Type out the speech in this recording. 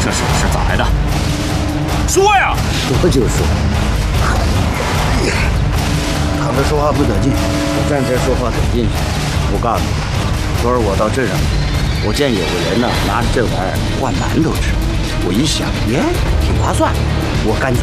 这手是咋来的？说呀！ 说就说。躺着说话不得劲，我站这说话得劲。我告诉你，昨儿我到镇上，我见有个人呢拿着这玩意儿灌馒头吃，我一想，耶，挺划算，我干脆